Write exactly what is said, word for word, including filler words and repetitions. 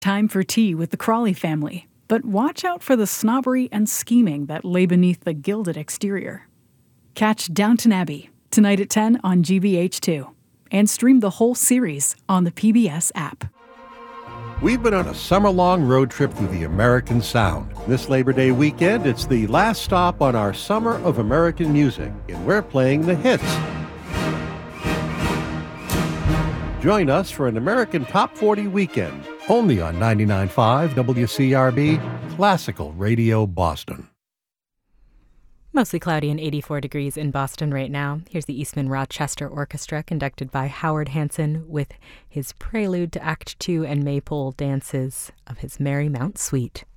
Time for tea with the Crawley family, but watch out for the snobbery and scheming that lay beneath the gilded exterior. Catch Downton Abbey tonight at ten on G B H two, and stream the whole series on the P B S app. We've been on a summer-long road trip through the American Sound. This Labor Day weekend, it's the last stop on our Summer of American Music, and we're playing the hits. Join us for an American Top forty weekend, only on ninety-nine point five W C R B, Classical Radio Boston. Mostly cloudy and eighty-four degrees in Boston right now. Here's the Eastman Rochester Orchestra, conducted by Howard Hanson, with his prelude to Act Two and Maypole dances of his Merry Mount Suite.